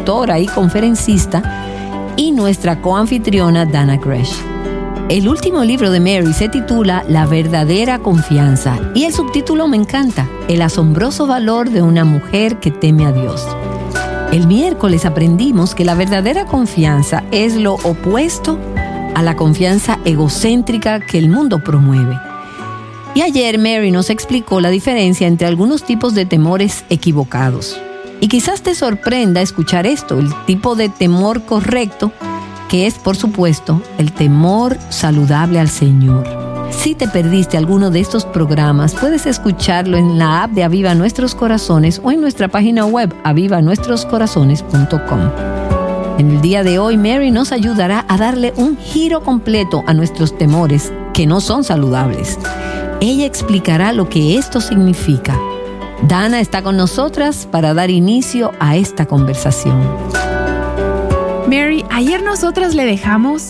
autora y conferencista, y nuestra coanfitriona Dana Gresh. El último libro de Mary se titula La verdadera confianza y el subtítulo me encanta: El asombroso valor de una mujer que teme a Dios. El miércoles aprendimos que la verdadera confianza es lo opuesto a la confianza egocéntrica que el mundo promueve. Y ayer Mary nos explicó la diferencia entre algunos tipos de temores equivocados. Y quizás te sorprenda escuchar esto: el tipo de temor correcto, que es, por supuesto, el temor saludable al Señor. Si te perdiste alguno de estos programas, puedes escucharlo en la app de Aviva Nuestros Corazones o en nuestra página web avivanuestroscorazones.com. En el día de hoy, Mary nos ayudará a darle un giro completo a nuestros temores que no son saludables. Ella explicará lo que esto significa. Dana está con nosotras para dar inicio a esta conversación. Mary, ayer nosotras le dejamos,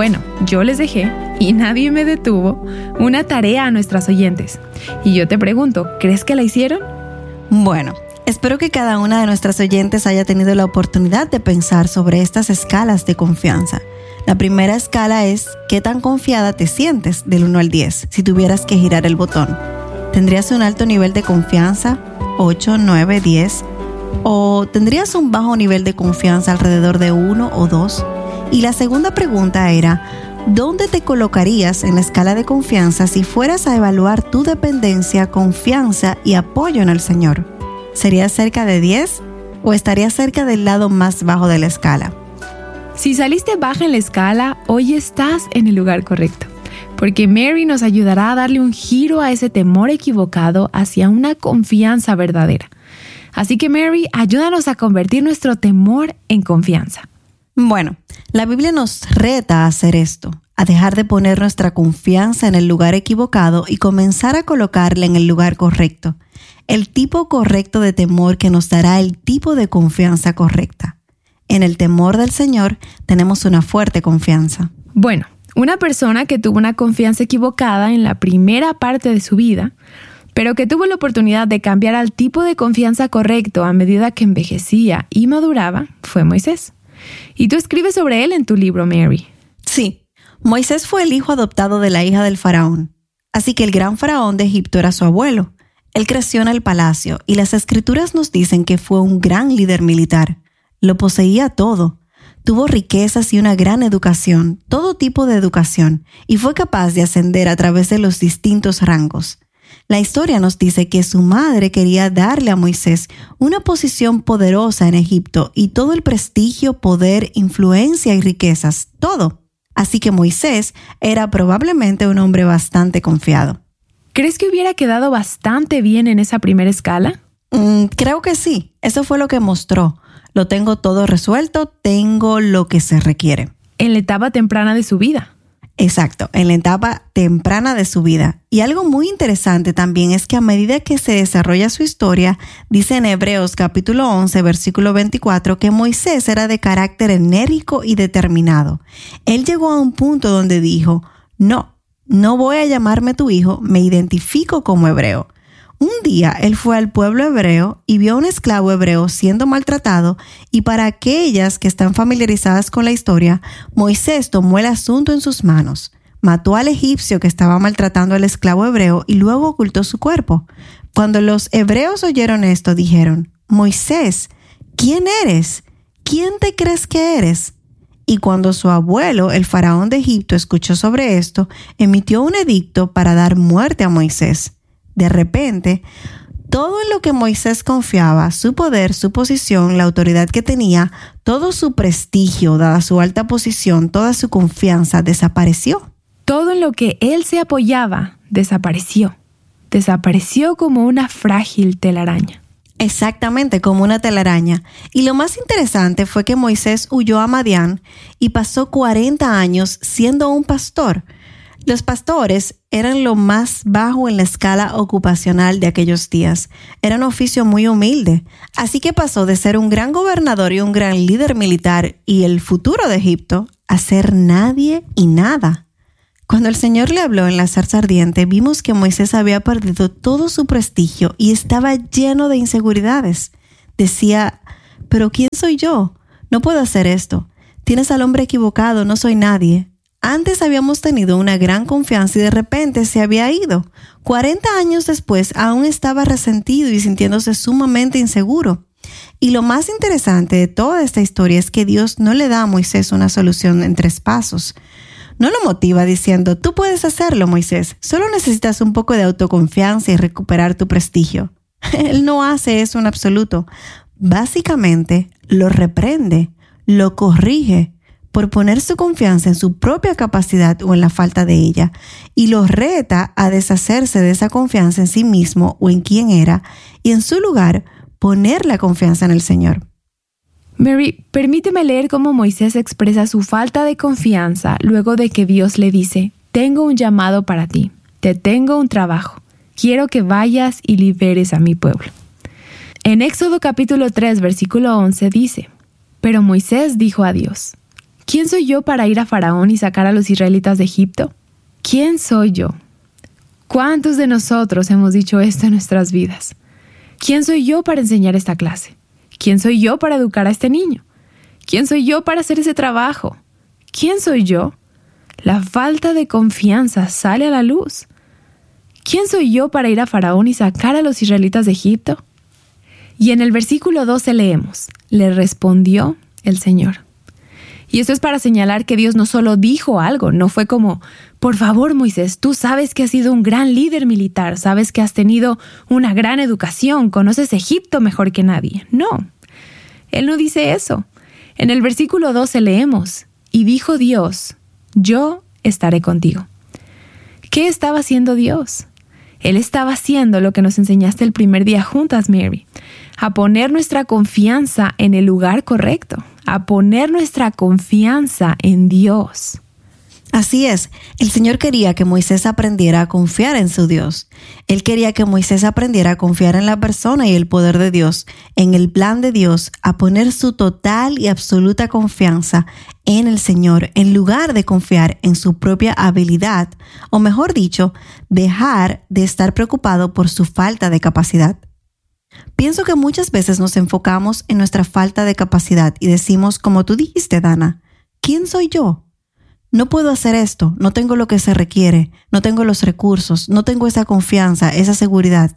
yo les dejé, y nadie me detuvo, una tarea a nuestras oyentes. Y yo te pregunto, ¿crees que la hicieron? Bueno, espero que cada una de nuestras oyentes haya tenido la oportunidad de pensar sobre estas escalas de confianza. La primera escala es ¿qué tan confiada te sientes del 1 al 10 si tuvieras que girar el botón? ¿Tendrías un alto nivel de confianza, 8, 9, 10? ¿O tendrías un bajo nivel de confianza alrededor de 1 o 2? Y la segunda pregunta era, ¿dónde te colocarías en la escala de confianza si fueras a evaluar tu dependencia, confianza y apoyo en el Señor? ¿Serías cerca de 10 o estarías cerca del lado más bajo de la escala? Si saliste baja en la escala, hoy estás en el lugar correcto, porque Mary nos ayudará a darle un giro a ese temor equivocado hacia una confianza verdadera. Así que Mary, ayúdanos a convertir nuestro temor en confianza. Bueno, la Biblia nos reta a hacer esto, a dejar de poner nuestra confianza en el lugar equivocado y comenzar a colocarla en el lugar correcto. El tipo correcto de temor que nos dará el tipo de confianza correcta. En el temor del Señor tenemos una fuerte confianza. Bueno, una persona que tuvo una confianza equivocada en la primera parte de su vida, pero que tuvo la oportunidad de cambiar al tipo de confianza correcto a medida que envejecía y maduraba, fue Moisés. Y tú escribes sobre él en tu libro, Mary. Sí, Moisés fue el hijo adoptado de la hija del faraón. Así que el gran faraón de Egipto era su abuelo. Él creció en el palacio y las escrituras nos dicen que fue un gran líder militar. Lo poseía todo. Tuvo riquezas y una gran educación, todo tipo de educación, y fue capaz de ascender a través de los distintos rangos. La historia nos dice que su madre quería darle a Moisés una posición poderosa en Egipto y todo el prestigio, poder, influencia y riquezas, todo. Así que Moisés era probablemente un hombre bastante confiado. ¿Crees que hubiera quedado bastante bien en esa primera escala? Creo que sí. Eso fue lo que mostró. Lo tengo todo resuelto, tengo lo que se requiere. En la etapa temprana de su vida. Exacto, en la etapa temprana de su vida. Y algo muy interesante también es que a medida que se desarrolla su historia, dice en Hebreos capítulo 11, versículo 24, que Moisés era de carácter enérgico y determinado. Él llegó a un punto donde dijo, no voy a llamarme tu hijo, me identifico como hebreo. Un día él fue al pueblo hebreo y vio a un esclavo hebreo siendo maltratado, y para aquellas que están familiarizadas con la historia, Moisés tomó el asunto en sus manos, mató al egipcio que estaba maltratando al esclavo hebreo y luego ocultó su cuerpo. Cuando los hebreos oyeron esto, dijeron, Moisés, ¿quién eres? ¿Quién te crees que eres? Y cuando su abuelo, el faraón de Egipto, escuchó sobre esto, emitió un edicto para dar muerte a Moisés. De repente, todo en lo que Moisés confiaba, su poder, su posición, la autoridad que tenía, todo su prestigio, dada su alta posición, toda su confianza, desapareció. Todo en lo que él se apoyaba, desapareció. Desapareció como una frágil telaraña. Exactamente, como una telaraña. Y lo más interesante fue que Moisés huyó a Madián y pasó 40 años siendo un pastor. Los pastores eran lo más bajo en la escala ocupacional de aquellos días. Era un oficio muy humilde. Así que pasó de ser un gran gobernador y un gran líder militar y el futuro de Egipto a ser nadie y nada. Cuando el Señor le habló en la zarza ardiente, vimos que Moisés había perdido todo su prestigio y estaba lleno de inseguridades. Decía, ¿pero quién soy yo? No puedo hacer esto. Tienes al hombre equivocado, no soy nadie. Antes habíamos tenido una gran confianza y de repente se había ido. 40 años después aún estaba resentido y sintiéndose sumamente inseguro. Y lo más interesante de toda esta historia es que Dios no le da a Moisés una solución en 3 pasos. No lo motiva diciendo, tú puedes hacerlo, Moisés. Solo necesitas un poco de autoconfianza y recuperar tu prestigio. Él no hace eso en absoluto. Básicamente, lo reprende, lo corrige por poner su confianza en su propia capacidad o en la falta de ella, y lo reta a deshacerse de esa confianza en sí mismo o en quién era, y en su lugar poner la confianza en el Señor. Mary, permíteme leer cómo Moisés expresa su falta de confianza luego de que Dios le dice, tengo un llamado para ti, te tengo un trabajo, quiero que vayas y liberes a mi pueblo. En Éxodo capítulo 3, versículo 11 dice, pero Moisés dijo a Dios, ¿quién soy yo para ir a Faraón y sacar a los israelitas de Egipto? ¿Quién soy yo? ¿Cuántos de nosotros hemos dicho esto en nuestras vidas? ¿Quién soy yo para enseñar esta clase? ¿Quién soy yo para educar a este niño? ¿Quién soy yo para hacer ese trabajo? ¿Quién soy yo? La falta de confianza sale a la luz. ¿Quién soy yo para ir a Faraón y sacar a los israelitas de Egipto? Y en el versículo 12 leemos, le respondió el Señor. Y esto es para señalar que Dios no solo dijo algo, no fue como, por favor Moisés, tú sabes que has sido un gran líder militar, sabes que has tenido una gran educación, conoces Egipto mejor que nadie. No, Él no dice eso. En el versículo 12 leemos, y dijo Dios, yo estaré contigo. ¿Qué estaba haciendo Dios? Él estaba haciendo lo que nos enseñaste el primer día juntas, Mary, a poner nuestra confianza en el lugar correcto, a poner nuestra confianza en Dios. Así es, el Señor quería que Moisés aprendiera a confiar en su Dios. Él quería que Moisés aprendiera a confiar en la persona y el poder de Dios, en el plan de Dios, a poner su total y absoluta confianza en el Señor, en lugar de confiar en su propia habilidad, o mejor dicho, dejar de estar preocupado por su falta de capacidad. Pienso que muchas veces nos enfocamos en nuestra falta de capacidad y decimos, como tú dijiste, Dana, ¿quién soy yo? No puedo hacer esto, no tengo lo que se requiere, no tengo los recursos, no tengo esa confianza, esa seguridad.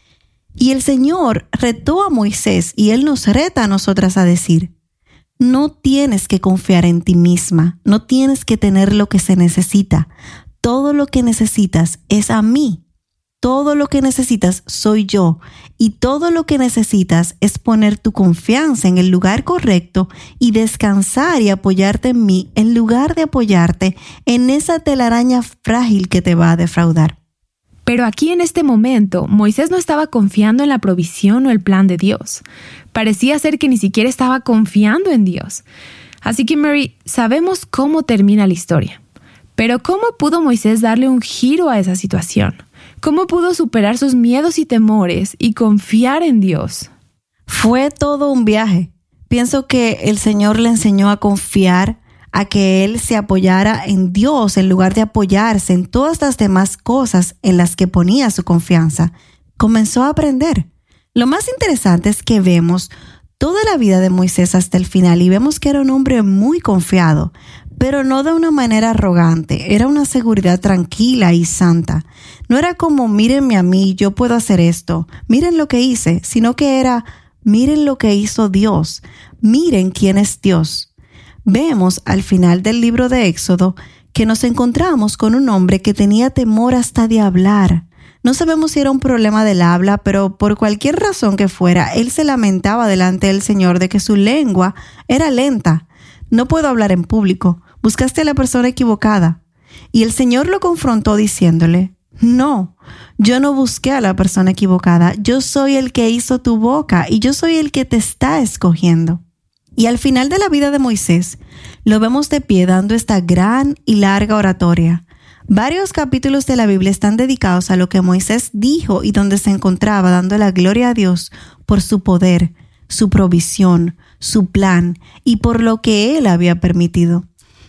Y el Señor retó a Moisés y Él nos reta a nosotras a decir, no tienes que confiar en ti misma, no tienes que tener lo que se necesita. Todo lo que necesitas es a mí. Todo lo que necesitas soy yo y todo lo que necesitas es poner tu confianza en el lugar correcto y descansar y apoyarte en mí en lugar de apoyarte en esa telaraña frágil que te va a defraudar. Pero aquí en este momento, Moisés no estaba confiando en la provisión o el plan de Dios. Parecía ser que ni siquiera estaba confiando en Dios. Así que, Mary, sabemos cómo termina la historia. Pero ¿cómo pudo Moisés darle un giro a esa situación? ¿Cómo pudo superar sus miedos y temores y confiar en Dios? Fue todo un viaje. Pienso que el Señor le enseñó a confiar, a que Él se apoyara en Dios en lugar de apoyarse en todas las demás cosas en las que ponía su confianza. Comenzó a aprender. Lo más interesante es que vemos toda la vida de Moisés hasta el final y vemos que era un hombre muy confiado, pero no de una manera arrogante. Era una seguridad tranquila y santa. No era como, mírenme a mí, yo puedo hacer esto, miren lo que hice, sino que era, miren lo que hizo Dios, miren quién es Dios. Vemos al final del libro de Éxodo que nos encontramos con un hombre que tenía temor hasta de hablar. No sabemos si era un problema del habla, pero por cualquier razón que fuera, él se lamentaba delante del Señor de que su lengua era lenta. No puedo hablar en público. Buscaste a la persona equivocada. Y el Señor lo confrontó diciéndole, no, yo no busqué a la persona equivocada. Yo soy el que hizo tu boca y yo soy el que te está escogiendo. Y al final de la vida de Moisés, lo vemos de pie dando esta gran y larga oratoria. Varios capítulos de la Biblia están dedicados a lo que Moisés dijo y donde se encontraba dando la gloria a Dios por su poder, su provisión, su plan y por lo que Él había permitido.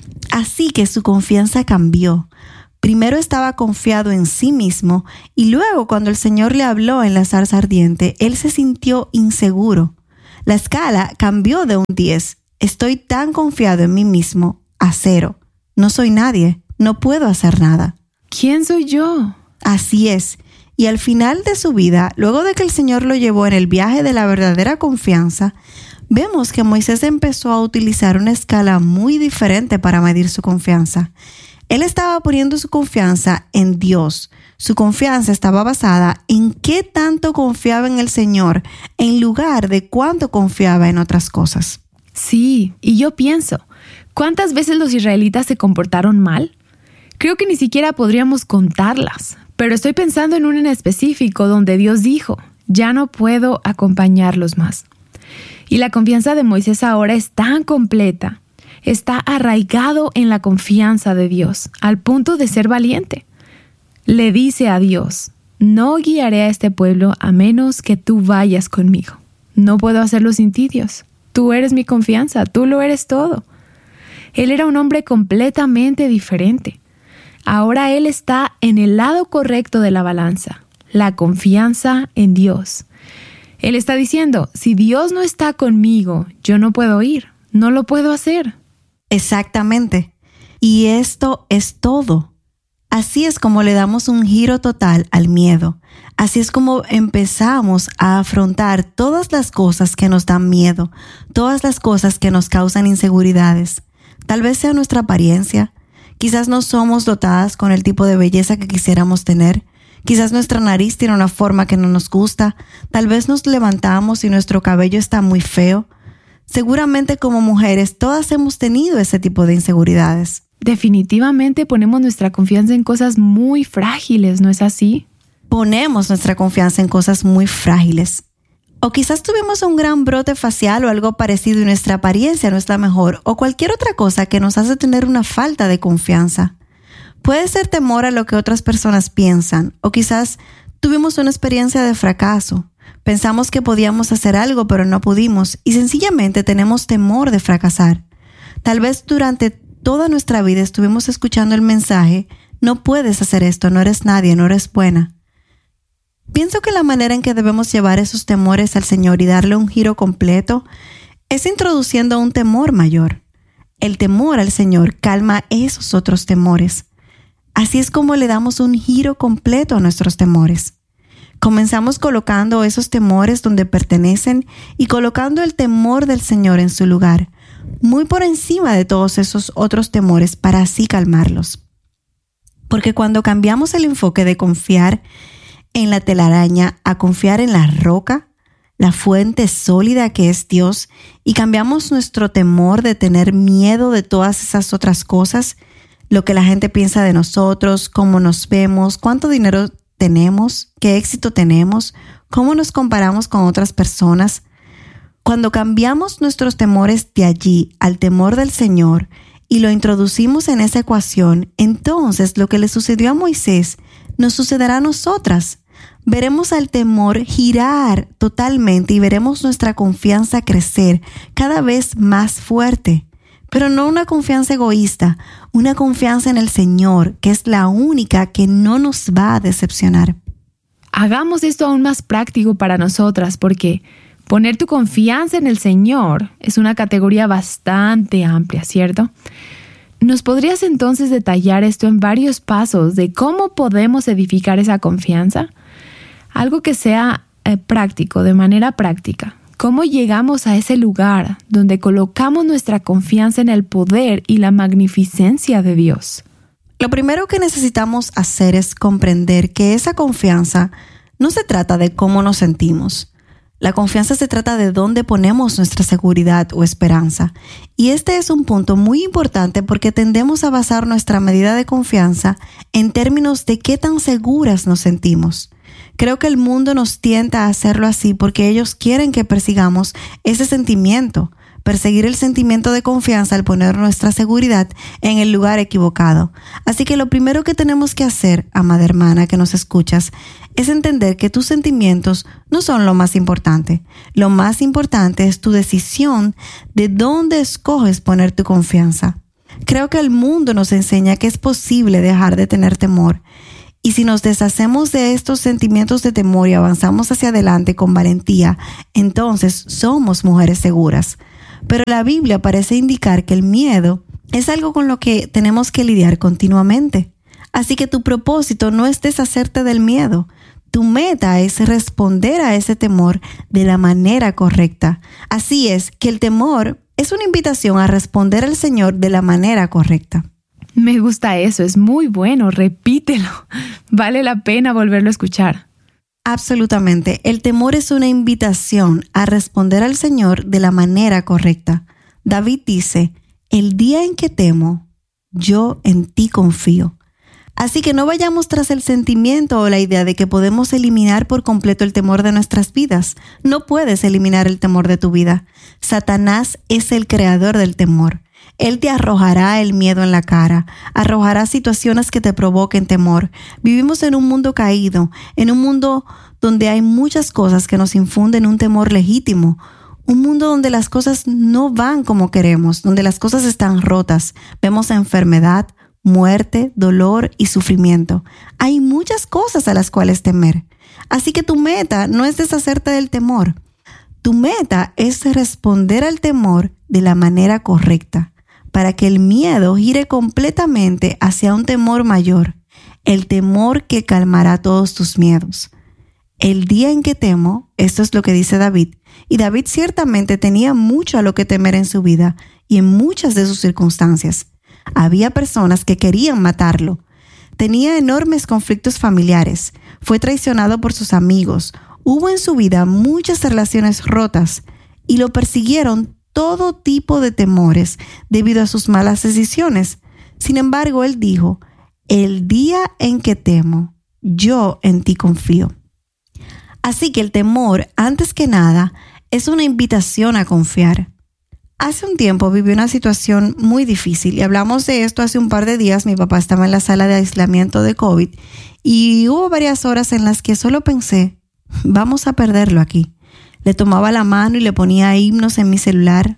Así que su confianza cambió. Primero estaba confiado en sí mismo y luego cuando el Señor le habló en la zarza ardiente, él se sintió inseguro. La escala cambió de un 10 Estoy tan confiado en mí mismo, a cero. No soy nadie, no puedo hacer nada. ¿Quién soy yo? Así es. Y al final de su vida, luego de que el Señor lo llevó en el viaje de la verdadera confianza, vemos que Moisés empezó a utilizar una escala muy diferente para medir su confianza. Él estaba poniendo su confianza en Dios. Su confianza estaba basada en qué tanto confiaba en el Señor, en lugar de cuánto confiaba en otras cosas. Sí, y yo pienso, ¿cuántas veces los israelitas se comportaron mal? Creo que ni siquiera podríamos contarlas, pero estoy pensando en una en específico donde Dios dijo, ya no puedo acompañarlos más. Y la confianza de Moisés ahora es tan completa, está arraigado en la confianza de Dios, al punto de ser valiente. Le dice a Dios, no guiaré a este pueblo a menos que tú vayas conmigo. No puedo hacerlo sin ti, Dios. Tú eres mi confianza, tú lo eres todo. Él era un hombre completamente diferente. Ahora él está en el lado correcto de la balanza, la confianza en Dios. Él está diciendo, si Dios no está conmigo, yo no puedo ir, no lo puedo hacer. Exactamente. Y esto es todo. Así es como le damos un giro total al miedo. Así es como empezamos a afrontar todas las cosas que nos dan miedo, todas las cosas que nos causan inseguridades. Tal vez sea nuestra apariencia. Quizás no somos dotadas con el tipo de belleza que quisiéramos tener. Quizás nuestra nariz tiene una forma que no nos gusta. Tal vez nos levantamos y nuestro cabello está muy feo. Seguramente como mujeres todas hemos tenido ese tipo de inseguridades. Definitivamente ponemos nuestra confianza en cosas muy frágiles, ¿no es así? Ponemos nuestra confianza en cosas muy frágiles. O quizás tuvimos un gran brote facial o algo parecido y nuestra apariencia no es la mejor, o cualquier otra cosa que nos hace tener una falta de confianza. Puede ser temor a lo que otras personas piensan, o quizás tuvimos una experiencia de fracaso. Pensamos que podíamos hacer algo, pero no pudimos, y sencillamente tenemos temor de fracasar. Tal vez durante toda nuestra vida estuvimos escuchando el mensaje, no puedes hacer esto, no eres nadie, no eres buena. Pienso que la manera en que debemos llevar esos temores al Señor y darle un giro completo es introduciendo un temor mayor. El temor al Señor calma esos otros temores. Así es como le damos un giro completo a nuestros temores. Comenzamos colocando esos temores donde pertenecen y colocando el temor del Señor en su lugar, muy por encima de todos esos otros temores para así calmarlos. Porque cuando cambiamos el enfoque de confiar en la telaraña a confiar en la roca, la fuente sólida que es Dios, y cambiamos nuestro temor de tener miedo de todas esas otras cosas, lo que la gente piensa de nosotros, cómo nos vemos, cuánto dinero tenemos, qué éxito tenemos, cómo nos comparamos con otras personas. Cuando cambiamos nuestros temores de allí al temor del Señor y lo introducimos en esa ecuación, entonces lo que le sucedió a Moisés nos sucederá a nosotras. Veremos al temor girar totalmente y veremos nuestra confianza crecer cada vez más fuerte. Pero no una confianza egoísta, una confianza en el Señor, que es la única que no nos va a decepcionar. Hagamos esto aún más práctico para nosotras, porque poner tu confianza en el Señor es una categoría bastante amplia, ¿cierto? ¿Nos podrías entonces detallar esto en varios pasos de cómo podemos edificar esa confianza? Algo que sea práctico, de manera práctica. ¿Cómo llegamos a ese lugar donde colocamos nuestra confianza en el poder y la magnificencia de Dios? Lo primero que necesitamos hacer es comprender que esa confianza no se trata de cómo nos sentimos. La confianza se trata de dónde ponemos nuestra seguridad o esperanza. Y este es un punto muy importante porque tendemos a basar nuestra medida de confianza en términos de qué tan seguras nos sentimos. Creo que el mundo nos tienta a hacerlo así porque ellos quieren que persigamos ese sentimiento, perseguir el sentimiento de confianza al poner nuestra seguridad en el lugar equivocado. Así que lo primero que tenemos que hacer, amada hermana que nos escuchas, es entender que tus sentimientos no son lo más importante. Lo más importante es tu decisión de dónde escoges poner tu confianza. Creo que el mundo nos enseña que es posible dejar de tener temor. Y si nos deshacemos de estos sentimientos de temor y avanzamos hacia adelante con valentía, entonces somos mujeres seguras. pero la Biblia parece indicar que el miedo es algo con lo que tenemos que lidiar continuamente. Así que tu propósito no es deshacerte del miedo. Tu meta es responder a ese temor de la manera correcta. Así es que el temor es una invitación a responder al Señor de la manera correcta. Me gusta eso, es muy bueno, repítelo. Vale la pena volverlo a escuchar. Absolutamente. El temor es una invitación a responder al Señor de la manera correcta. David dice, el día en que temo, yo en ti confío. Así que no vayamos tras el sentimiento o la idea de que podemos eliminar por completo el temor de nuestras vidas. No puedes eliminar el temor de tu vida. Satanás es el creador del temor. Él te arrojará el miedo en la cara, arrojará situaciones que te provoquen temor. Vivimos en un mundo caído, en un mundo donde hay muchas cosas que nos infunden un temor legítimo. Un mundo donde las cosas no van como queremos, donde las cosas están rotas. Vemos enfermedad, muerte, dolor y sufrimiento. Hay muchas cosas a las cuales temer. Así que tu meta no es deshacerte del temor. Tu meta es responder al temor de la manera correcta, para que el miedo gire completamente hacia un temor mayor, el temor que calmará todos tus miedos. El día en que temo, esto es lo que dice David, y David ciertamente tenía mucho a lo que temer en su vida y en muchas de sus circunstancias. Había personas que querían matarlo. Tenía enormes conflictos familiares. Fue traicionado por sus amigos. Hubo en su vida muchas relaciones rotas y lo persiguieron todo tipo de temores debido a sus malas decisiones. Sin embargo, él dijo, el día en que temo, yo en ti confío. Así que el temor, antes que nada, es una invitación a confiar. Hace un tiempo viví una situación muy difícil y hablamos de esto hace un par de días. Mi papá estaba en la sala de aislamiento de COVID y hubo varias horas en las que solo pensé, vamos a perderlo aquí. Le tomaba la mano y le ponía himnos en mi celular.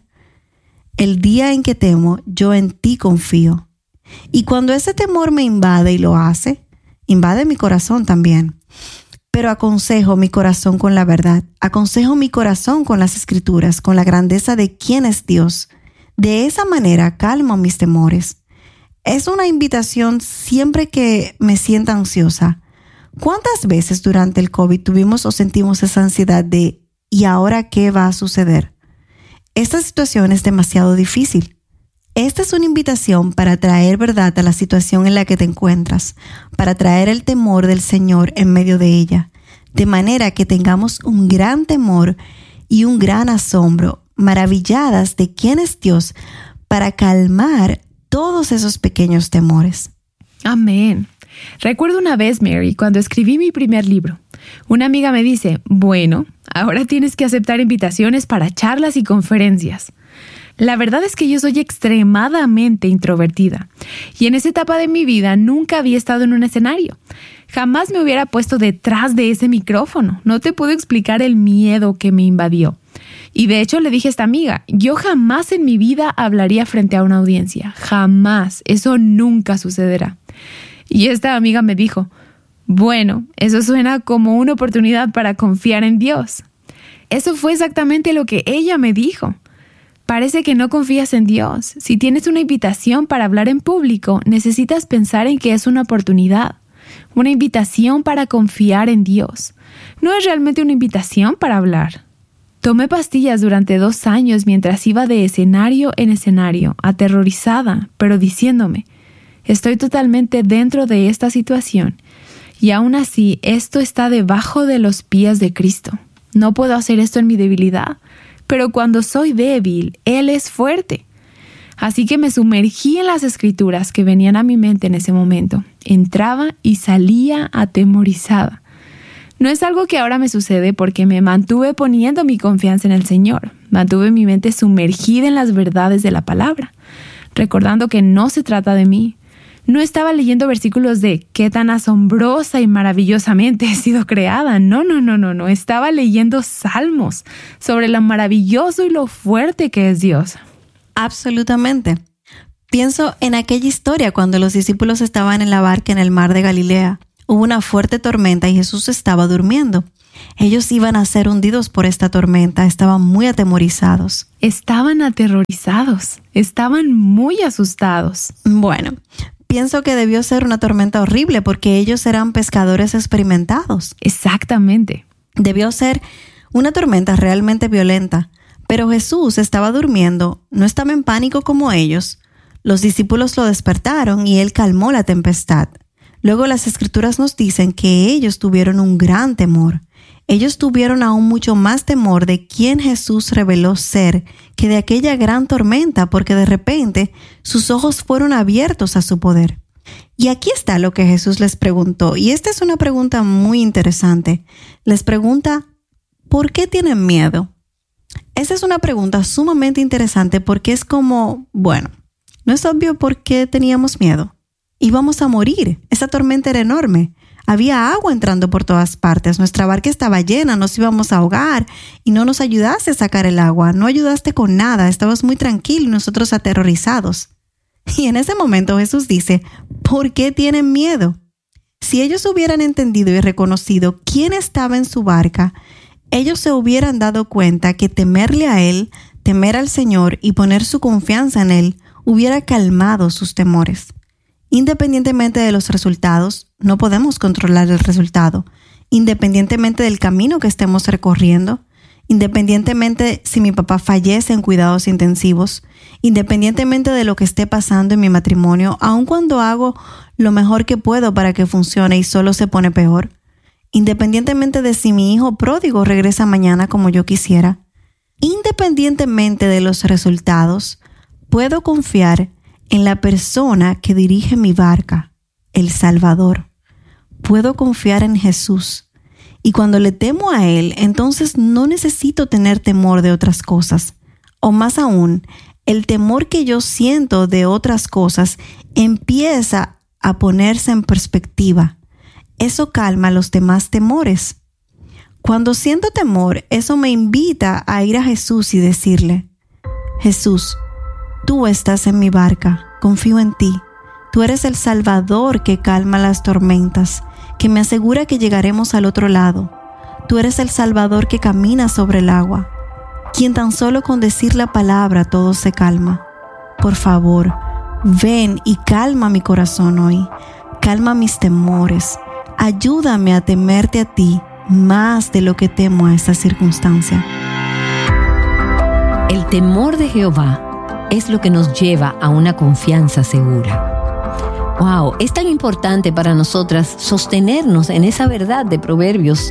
El día en que temo, yo en ti confío. Y cuando ese temor me invade y lo hace, invade mi corazón también. Pero aconsejo mi corazón con la verdad, aconsejo mi corazón con las Escrituras, con la grandeza de quién es Dios. De esa manera calmo mis temores. Es una invitación siempre que me sienta ansiosa. ¿Cuántas veces durante el COVID tuvimos o sentimos esa ansiedad de ¿y ahora qué va a suceder? Esta situación es demasiado difícil. Esta es una invitación para traer verdad a la situación en la que te encuentras, para traer el temor del Señor en medio de ella, de manera que tengamos un gran temor y un gran asombro, maravilladas de quién es Dios, para calmar todos esos pequeños temores. Amén. Recuerdo una vez, Mary, cuando escribí mi primer libro. Una amiga me dice, bueno, ahora tienes que aceptar invitaciones para charlas y conferencias. La verdad es que yo soy extremadamente introvertida y en esa etapa de mi vida nunca había estado en un escenario. Jamás me hubiera puesto detrás de ese micrófono. No te puedo explicar el miedo que me invadió. Y de hecho le dije a esta amiga, yo jamás en mi vida hablaría frente a una audiencia. Jamás. Eso nunca sucederá. Y esta amiga me dijo, bueno, eso suena como una oportunidad para confiar en Dios. Eso fue exactamente lo que ella me dijo. Parece que no confías en Dios. Si tienes una invitación para hablar en público, necesitas pensar en que es una oportunidad, una invitación para confiar en Dios. No es realmente una invitación para hablar. Tomé pastillas durante 2 años mientras iba de escenario en escenario, aterrorizada, pero diciéndome, estoy totalmente dentro de esta situación y aún así esto está debajo de los pies de Cristo. No puedo hacer esto en mi debilidad. Pero cuando soy débil, Él es fuerte. Así que me sumergí en las escrituras que venían a mi mente en ese momento. Entraba y salía atemorizada. No es algo que ahora me sucede porque me mantuve poniendo mi confianza en el Señor. Mantuve mi mente sumergida en las verdades de la palabra, recordando que no se trata de mí. No estaba leyendo versículos de qué tan asombrosa y maravillosamente he sido creada. No. Estaba leyendo salmos sobre lo maravilloso y lo fuerte que es Dios. Absolutamente. Pienso en aquella historia cuando los discípulos estaban en la barca en el mar de Galilea. Hubo una fuerte tormenta y Jesús estaba durmiendo. Ellos iban a ser hundidos por esta tormenta, estaban muy atemorizados. Estaban aterrorizados, estaban muy asustados. Bueno, pienso que debió ser una tormenta horrible porque ellos eran pescadores experimentados. Exactamente. Debió ser una tormenta realmente violenta, pero Jesús estaba durmiendo, no estaba en pánico como ellos. Los discípulos lo despertaron y él calmó la tempestad. Luego las Escrituras nos dicen que ellos tuvieron un gran temor. Ellos tuvieron aún mucho más temor de quién Jesús reveló ser que de aquella gran tormenta, porque de repente sus ojos fueron abiertos a su poder. Y aquí está lo que Jesús les preguntó, y esta es una pregunta muy interesante. Les pregunta, ¿por qué tienen miedo? Esa es una pregunta sumamente interesante porque es como, bueno, no es obvio por qué teníamos miedo. Íbamos a morir, esa tormenta era enorme. Había agua entrando por todas partes, nuestra barca estaba llena, nos íbamos a ahogar y no nos ayudaste a sacar el agua, no ayudaste con nada, estabas muy tranquilo y nosotros aterrorizados. Y en ese momento Jesús dice, ¿por qué tienen miedo? Si ellos hubieran entendido y reconocido quién estaba en su barca, ellos se hubieran dado cuenta que temerle a Él, temer al Señor y poner su confianza en Él hubiera calmado sus temores. Independientemente de los resultados, no podemos controlar el resultado. Independientemente del camino que estemos recorriendo, independientemente si mi papá fallece en cuidados intensivos, independientemente de lo que esté pasando en mi matrimonio, aun cuando hago lo mejor que puedo para que funcione y solo se pone peor, independientemente de si mi hijo pródigo regresa mañana como yo quisiera, independientemente de los resultados, puedo confiar en la persona que dirige mi barca, el Salvador. Puedo confiar en Jesús. Y cuando le temo a Él, entonces no necesito tener temor de otras cosas. O más aún, el temor que yo siento de otras cosas empieza a ponerse en perspectiva. Eso calma los demás temores. Cuando siento temor, eso me invita a ir a Jesús y decirle, Jesús, tú estás en mi barca, confío en ti. Tú eres el Salvador que calma las tormentas, que me asegura que llegaremos al otro lado. Tú eres el Salvador que camina sobre el agua, quien tan solo con decir la palabra todo se calma. Por favor, ven y calma mi corazón hoy, calma mis temores, ayúdame a temerte a ti más de lo que temo a esta circunstancia. El temor de Jehová es lo que nos lleva a una confianza segura. Wow, es tan importante para nosotras sostenernos en esa verdad de Proverbios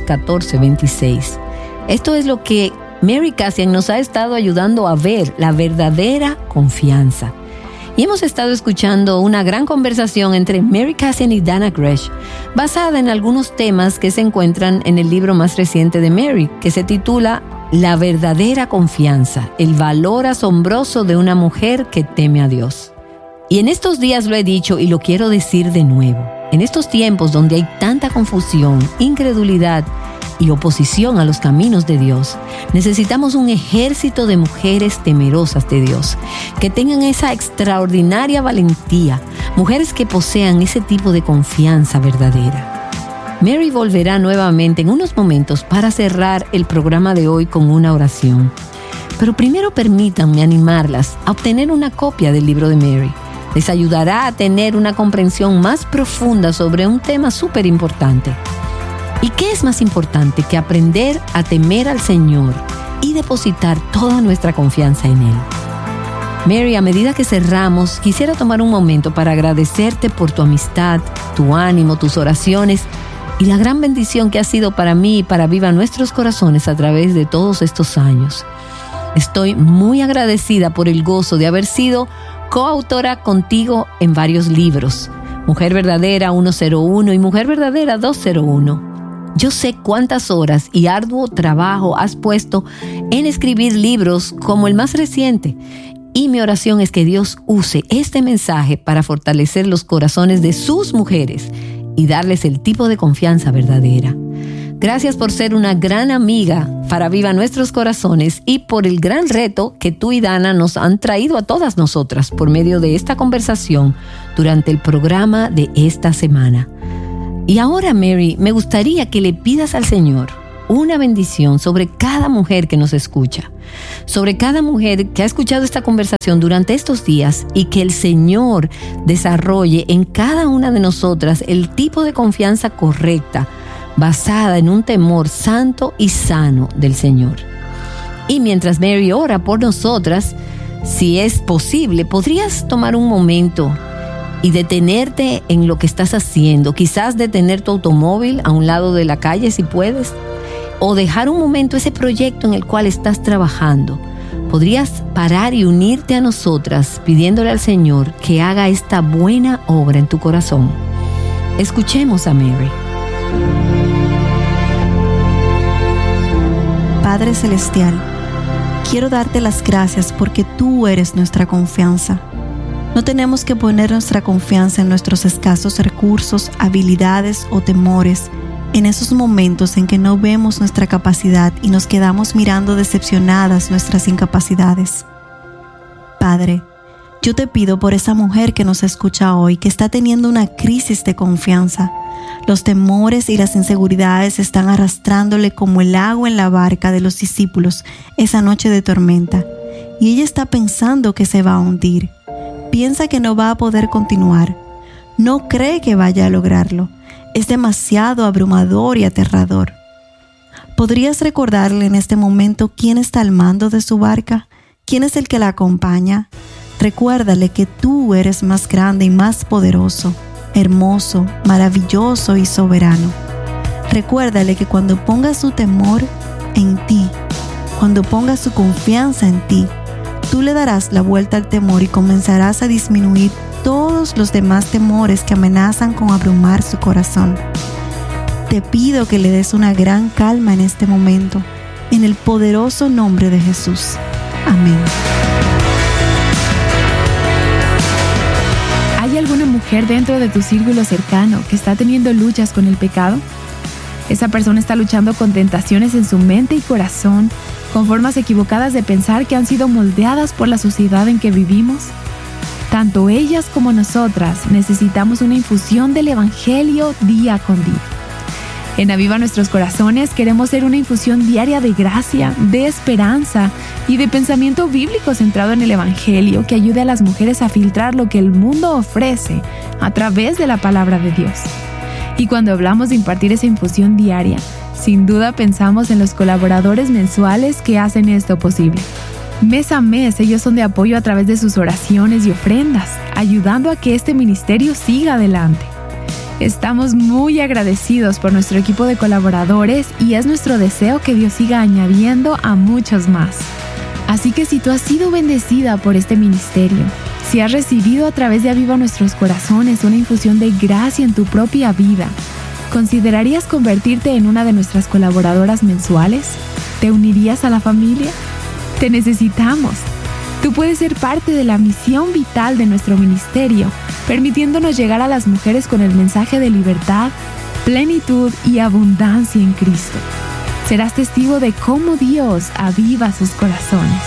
14:26. Esto es lo que Mary Cassian nos ha estado ayudando a ver, la verdadera confianza. Y hemos estado escuchando una gran conversación entre Mary Cassian y Dana Gresh, basada en algunos temas que se encuentran en el libro más reciente de Mary, que se titula La verdadera confianza, el valor asombroso de una mujer que teme a Dios. Y en estos días lo he dicho y lo quiero decir de nuevo. En estos tiempos donde hay tanta confusión, incredulidad y oposición a los caminos de Dios, necesitamos un ejército de mujeres temerosas de Dios, que tengan esa extraordinaria valentía, mujeres que posean ese tipo de confianza verdadera. Mary volverá nuevamente en unos momentos para cerrar el programa de hoy con una oración. Pero primero permítanme animarlas a obtener una copia del libro de Mary. Les ayudará a tener una comprensión más profunda sobre un tema súper importante. ¿Y qué es más importante que aprender a temer al Señor y depositar toda nuestra confianza en Él? Mary, a medida que cerramos, quisiera tomar un momento para agradecerte por tu amistad, tu ánimo, tus oraciones y la gran bendición que ha sido para mí y para Viva Nuestros Corazones a través de todos estos años. Estoy muy agradecida por el gozo de haber sido coautora contigo en varios libros, Mujer Verdadera 101 y Mujer Verdadera 201. Yo sé cuántas horas y arduo trabajo has puesto en escribir libros como el más reciente, y mi oración es que Dios use este mensaje para fortalecer los corazones de sus mujeres y darles el tipo de confianza verdadera. Gracias por ser una gran amiga para Viva Nuestros Corazones y por el gran reto que tú y Dana nos han traído a todas nosotras por medio de esta conversación durante el programa de esta semana. Y ahora, Mary, me gustaría que le pidas al Señor una bendición sobre cada mujer que nos escucha, sobre cada mujer que ha escuchado esta conversación durante estos días, y que el Señor desarrolle en cada una de nosotras el tipo de confianza correcta, basada en un temor santo y sano del Señor. Y mientras Mary ora por nosotras, si es posible, podrías tomar un momento y detenerte en lo que estás haciendo. Quizás detener tu automóvil a un lado de la calle si puedes, o dejar un momento ese proyecto en el cual estás trabajando. Podrías parar y unirte a nosotras pidiéndole al Señor que haga esta buena obra en tu corazón. Escuchemos a Mary. Padre Celestial, quiero darte las gracias porque tú eres nuestra confianza. No tenemos que poner nuestra confianza en nuestros escasos recursos, habilidades o temores, en esos momentos en que no vemos nuestra capacidad y nos quedamos mirando decepcionadas nuestras incapacidades. Padre, yo te pido por esa mujer que nos escucha hoy, que está teniendo una crisis de confianza. Los temores y las inseguridades están arrastrándole como el agua en la barca de los discípulos esa noche de tormenta, y ella está pensando que se va a hundir. Piensa que no va a poder continuar. No cree que vaya a lograrlo. Es demasiado abrumador y aterrador. ¿Podrías recordarle en este momento quién está al mando de su barca? ¿Quién es el que la acompaña? Recuérdale que tú eres más grande y más poderoso, hermoso, maravilloso y soberano. Recuérdale que cuando ponga su temor en ti, cuando ponga su confianza en ti, tú le darás la vuelta al temor y comenzarás a disminuir todos los demás temores que amenazan con abrumar su corazón. Te pido que le des una gran calma en este momento, en el poderoso nombre de Jesús. Amén. ¿Hay alguna mujer dentro de tu círculo cercano que está teniendo luchas con el pecado? Esa persona está luchando con tentaciones en su mente y corazón, con formas equivocadas de pensar que han sido moldeadas por la sociedad en que vivimos. Tanto ellas como nosotras necesitamos una infusión del Evangelio día con día. En Aviva Nuestros Corazones queremos ser una infusión diaria de gracia, de esperanza y de pensamiento bíblico centrado en el Evangelio que ayude a las mujeres a filtrar lo que el mundo ofrece a través de la palabra de Dios. Y cuando hablamos de impartir esa infusión diaria, sin duda pensamos en los colaboradores mensuales que hacen esto posible. Mes a mes ellos son de apoyo a través de sus oraciones y ofrendas, ayudando a que este ministerio siga adelante. Estamos muy agradecidos por nuestro equipo de colaboradores y es nuestro deseo que Dios siga añadiendo a muchos más. Así que si tú has sido bendecida por este ministerio, si has recibido a través de Aviva Nuestros Corazones una infusión de gracia en tu propia vida, ¿considerarías convertirte en una de nuestras colaboradoras mensuales? ¿Te unirías a la familia? Te necesitamos. Tú puedes ser parte de la misión vital de nuestro ministerio, permitiéndonos llegar a las mujeres con el mensaje de libertad, plenitud y abundancia en Cristo. Serás testigo de cómo Dios aviva sus corazones.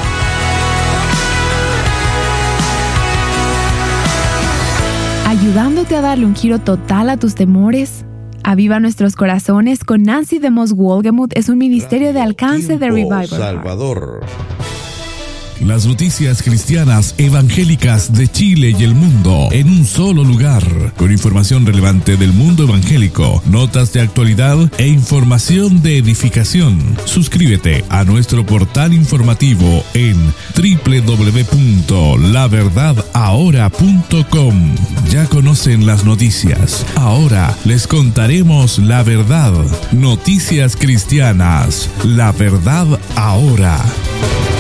Ayudándote a darle un giro total a tus temores, Aviva Nuestros Corazones con Nancy DeMoss Wolgemuth es un ministerio de alcance de Revival Salvador. Las noticias cristianas evangélicas de Chile y el mundo en un solo lugar, con información relevante del mundo evangélico, notas de actualidad e información de edificación. Suscríbete a nuestro portal informativo en www.laverdadahora.com. Ya conocen las noticias. Ahora les contaremos la verdad. Noticias cristianas. La verdad ahora.